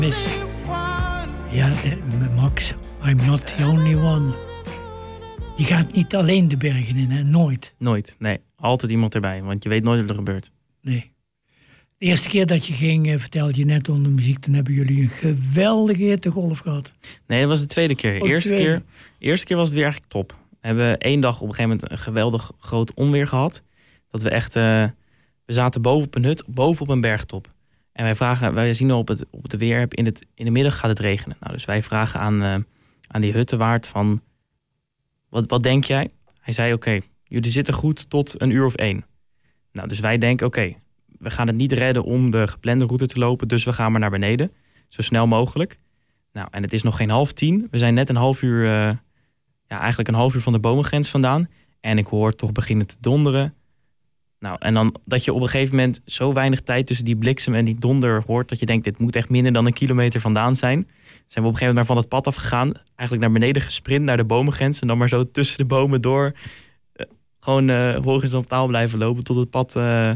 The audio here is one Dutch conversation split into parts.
Miss. Ja, Max, I'm not the only one. Je gaat niet alleen de bergen in, hè? Nooit. Nooit, nee. Altijd iemand erbij, want je weet nooit wat er gebeurt. Nee. De eerste keer dat je ging, vertelde je net onder muziek, toen hebben jullie een geweldige hittegolf gehad. Nee, dat was de tweede keer. De eerste keer was het weer eigenlijk top. We hebben 1 dag op een gegeven moment een geweldig groot onweer gehad. Dat we echt, we zaten boven op een hut, boven op een bergtop. En wij zien op de weerapp, in de middag gaat het regenen. Nou, dus wij vragen aan die huttenwaard van, wat denk jij? Hij zei, oké, jullie zitten goed tot 1:01. Nou, dus wij denken, oké, we gaan het niet redden om de geplande route te lopen, dus we gaan maar naar beneden. Zo snel mogelijk. Nou, en het is nog geen 9:30. We zijn net eigenlijk een half uur van de bomengrens vandaan. En ik hoor toch beginnen te donderen. Nou, en dan dat je op een gegeven moment zo weinig tijd tussen die bliksem en die donder hoort, dat je denkt, dit moet echt minder dan 1 kilometer vandaan zijn. Zijn we op een gegeven moment maar van het pad afgegaan. Eigenlijk naar beneden gesprint, naar de bomengrens. En dan maar zo tussen de bomen door. Gewoon horizontaal blijven lopen tot het pad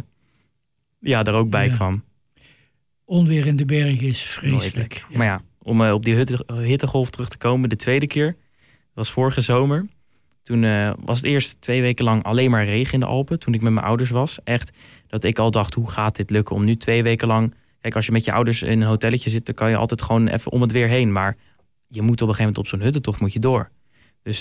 er ook bij kwam. Onweer in de bergen is vreselijk. Ja. Maar ja, om op die hittegolf terug te komen, de tweede keer. Dat was vorige zomer. Toen was het eerst 2 weken lang alleen maar regen in de Alpen. Toen ik met mijn ouders was. Echt dat ik al dacht, hoe gaat dit lukken om nu 2 weken lang... Kijk, als je met je ouders in een hotelletje zit, dan kan je altijd gewoon even om het weer heen. Maar je moet op een gegeven moment op zo'n huttentocht moet je door. Dus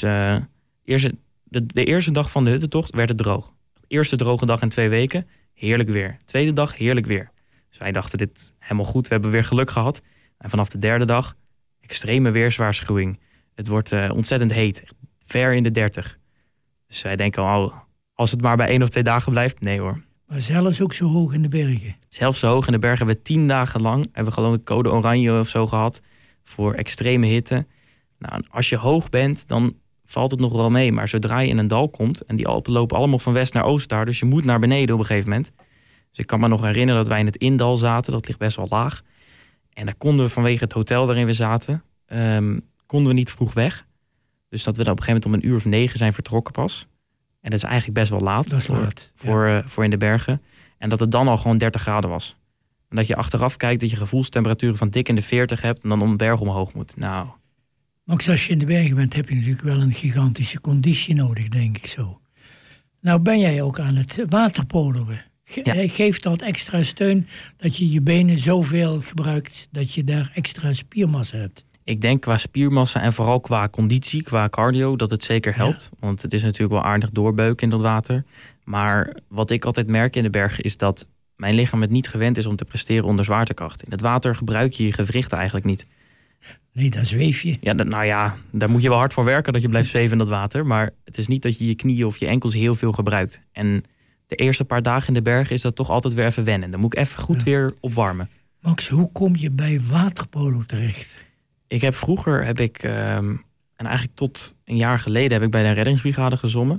de eerste dag van de huttentocht werd het droog. De eerste droge dag in 2 weken, heerlijk weer. Tweede dag, heerlijk weer. Dus wij dachten, dit helemaal goed, we hebben weer geluk gehad. En vanaf de derde dag, extreme weerswaarschuwing. Het wordt ontzettend heet, ver in de 30. Dus wij denken al, als het maar bij 1 of 2 dagen blijft, nee hoor. Maar zelfs ook zo hoog in de bergen? Zelfs zo hoog in de bergen hebben we 10 dagen lang, hebben we geloof ik code oranje of zo gehad, voor extreme hitte. Nou, als je hoog bent, dan valt het nog wel mee. Maar zodra je in een dal komt, en die Alpen lopen allemaal van west naar oost daar, dus je moet naar beneden op een gegeven moment. Dus ik kan me nog herinneren dat wij in het Indal zaten, dat ligt best wel laag. En daar konden we vanwege het hotel waarin we zaten, konden we niet vroeg weg. Dus dat we dan op een gegeven moment om 1:09 zijn vertrokken pas. En dat is eigenlijk best wel laat. Dat is laat. Voor in de bergen. En dat het dan al gewoon 30 graden was. En dat je achteraf kijkt dat je gevoelstemperaturen van dik in de 40 hebt en dan om een berg omhoog moet. Nou. Maar als je in de bergen bent, heb je natuurlijk wel een gigantische conditie nodig, denk ik zo. Nou ben jij ook aan het waterpoloen. Geeft dat extra steun dat je je benen zoveel gebruikt dat je daar extra spiermassa hebt? Ik denk qua spiermassa en vooral qua conditie, qua cardio, dat het zeker helpt. Ja. Want het is natuurlijk wel aardig doorbeuken in dat water. Maar wat ik altijd merk in de bergen is dat mijn lichaam het niet gewend is om te presteren onder zwaartekracht. In het water gebruik je je gewrichten eigenlijk niet. Nee, dan zweef je. Ja, daar moet je wel hard voor werken dat je blijft zweven in dat water. Maar het is niet dat je je knieën of je enkels heel veel gebruikt. En de eerste paar dagen in de bergen is dat toch altijd weer even wennen. Dan moet ik even goed weer opwarmen. Max, hoe kom je bij waterpolo terecht? Vroeger heb ik, en eigenlijk tot een jaar geleden, heb ik bij de reddingsbrigade gezwommen.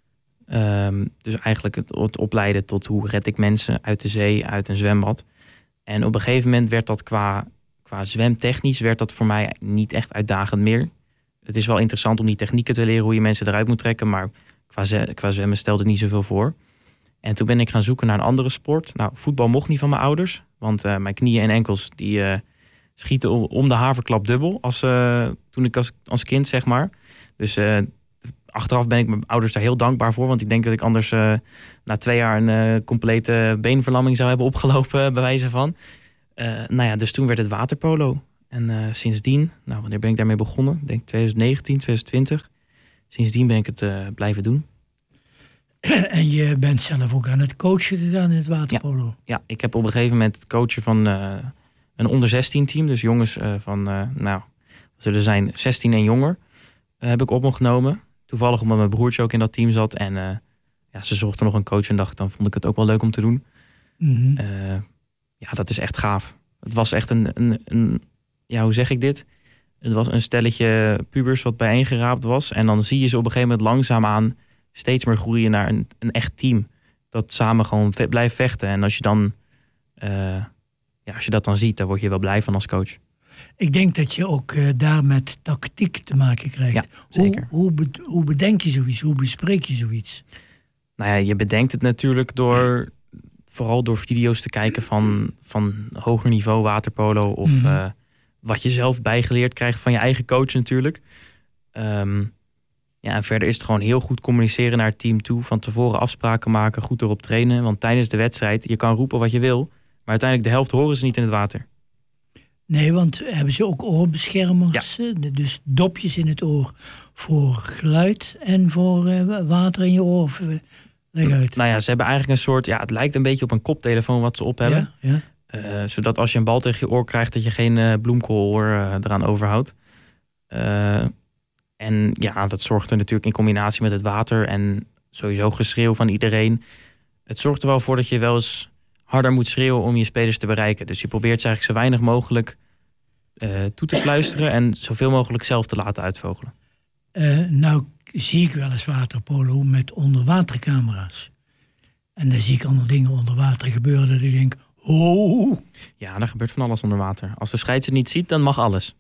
Dus eigenlijk het opleiden tot hoe red ik mensen uit de zee, uit een zwembad. En op een gegeven moment werd dat qua zwemtechnisch werd dat voor mij niet echt uitdagend meer. Het is wel interessant om die technieken te leren, hoe je mensen eruit moet trekken. Maar qua zwemmen stelde het niet zoveel voor. En toen ben ik gaan zoeken naar een andere sport. Nou, voetbal mocht niet van mijn ouders. Want mijn knieën en enkels die schieten om de haverklap dubbel. Toen ik als kind, zeg maar. Dus achteraf ben ik mijn ouders daar heel dankbaar voor. Want ik denk dat ik anders na 2 jaar een complete beenverlamming zou hebben opgelopen, bij wijze van. Dus toen werd het waterpolo. En sindsdien, wanneer ben ik daarmee begonnen? Ik denk 2019, 2020. Sindsdien ben ik het blijven doen. En je bent zelf ook aan het coachen gegaan in het waterpolo? Ja, ik heb op een gegeven moment het coachen van een onder 16 team. Dus jongens zullen zijn 16 en jonger. Heb ik op me genomen. Toevallig omdat mijn broertje ook in dat team zat. En ze zochten nog een coach en dan vond ik het ook wel leuk om te doen. Mm-hmm. Dat is echt gaaf. Het was echt hoe zeg ik dit? Het was een stelletje pubers wat bijeengeraapt was. En dan zie je ze op een gegeven moment langzaamaan steeds meer groeien naar een echt team. Dat samen gewoon blijft vechten. En als je dan als je dat dan ziet, daar word je wel blij van als coach. Ik denk dat je ook daar met tactiek te maken krijgt. Ja, zeker. Hoe bedenk je zoiets? Hoe bespreek je zoiets? Nou ja, je bedenkt het natuurlijk vooral door video's te kijken van hoger niveau waterpolo. Of wat je zelf bijgeleerd krijgt van je eigen coach natuurlijk. En verder is het gewoon heel goed communiceren naar het team toe. Van tevoren afspraken maken, goed erop trainen. Want tijdens de wedstrijd, je kan roepen wat je wil. Maar uiteindelijk de helft horen ze niet in het water. Nee, want hebben ze ook oorbeschermers? Ja. Dus dopjes in het oor voor geluid en voor water in je oor? Leg uit. Nou ja, ze hebben eigenlijk een soort... Ja, het lijkt een beetje op een koptelefoon wat ze op hebben. Ja. Zodat als je een bal tegen je oor krijgt, dat je geen bloemkoolhoor eraan overhoudt. En ja, dat zorgt er natuurlijk in combinatie met het water en sowieso geschreeuw van iedereen. Het zorgt er wel voor dat je wel eens harder moet schreeuwen om je spelers te bereiken. Dus je probeert ze eigenlijk zo weinig mogelijk toe te fluisteren en zoveel mogelijk zelf te laten uitvogelen. Nou zie ik wel eens waterpolo met onderwatercamera's. En dan zie ik allemaal dingen onder water gebeuren dat ik denk, oh. Ja, er gebeurt van alles onder water. Als de scheids het niet ziet, dan mag alles.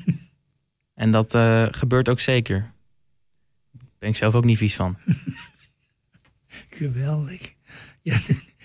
En dat gebeurt ook zeker. Daar ben ik zelf ook niet vies van. Geweldig. Ja.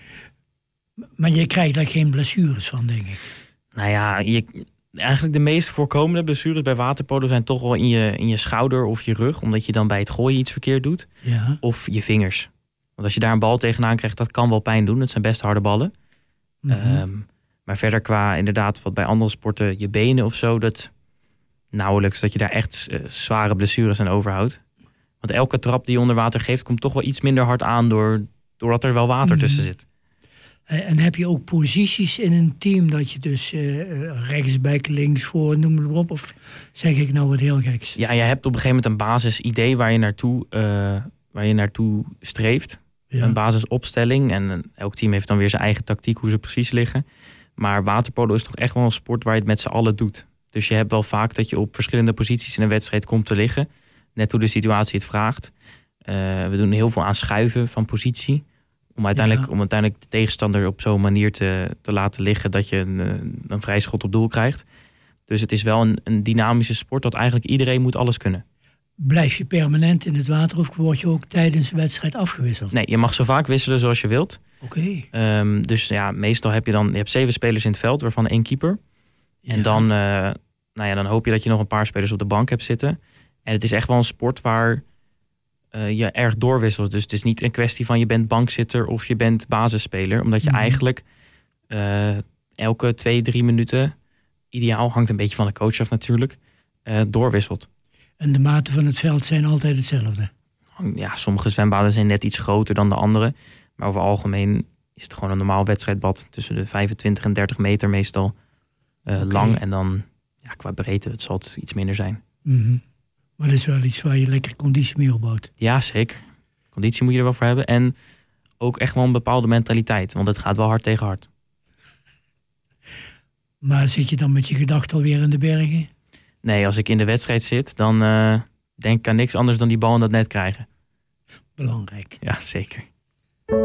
Maar je krijgt daar geen blessures van, denk ik. Nou ja, eigenlijk de meest voorkomende blessures bij waterpolo zijn toch wel in je schouder of je rug. Omdat je dan bij het gooien iets verkeerd doet. Ja. Of je vingers. Want als je daar een bal tegenaan krijgt, dat kan wel pijn doen. Het zijn best harde ballen. Mm-hmm. Maar verder qua inderdaad wat bij andere sporten, je benen of zo, dat nauwelijks dat je daar echt zware blessures aan overhoudt. Want elke trap die je onder water geeft, komt toch wel iets minder hard aan doordat er wel water tussen zit. En heb je ook posities in een team dat je dus rechtsback, links voor, noem maar op? Of zeg ik nou wat heel geks? Ja, je hebt op een gegeven moment een basisidee waar je naartoe streeft. Ja. Een basisopstelling. En elk team heeft dan weer zijn eigen tactiek, hoe ze precies liggen. Maar waterpolo is toch echt wel een sport waar je het met z'n allen doet. Dus je hebt wel vaak dat je op verschillende posities in een wedstrijd komt te liggen. Net hoe de situatie het vraagt. We doen heel veel aan schuiven van positie. Om uiteindelijk de tegenstander op zo'n manier te laten liggen dat je een vrij schot op doel krijgt. Dus het is wel een dynamische sport dat eigenlijk iedereen moet alles kunnen. Blijf je permanent in het water of word je ook tijdens de wedstrijd afgewisseld? Nee, je mag zo vaak wisselen zoals je wilt. Oké. Dus ja, meestal heb je hebt 7 spelers in het veld, waarvan 1 keeper. Ja. En dan hoop je dat je nog een paar spelers op de bank hebt zitten. En het is echt wel een sport waar je erg doorwisselt. Dus het is niet een kwestie van je bent bankzitter of je bent basisspeler. Omdat je eigenlijk elke 2-3 minuten, ideaal, hangt een beetje van de coach af natuurlijk, doorwisselt. En de maten van het veld zijn altijd hetzelfde? Ja, sommige zwembaden zijn net iets groter dan de andere. Maar over het algemeen is het gewoon een normaal wedstrijdbad tussen de 25 en 30 meter meestal lang. En dan qua breedte zal het iets minder zijn. Mm-hmm. Maar dat is wel iets waar je lekker conditie mee opbouwt. Ja, zeker. Conditie moet je er wel voor hebben. En ook echt wel een bepaalde mentaliteit. Want het gaat wel hard tegen hard. Maar zit je dan met je gedachten alweer in de bergen? Nee, als ik in de wedstrijd zit, dan denk ik aan niks anders dan die bal in dat net krijgen. Belangrijk. Ja, zeker.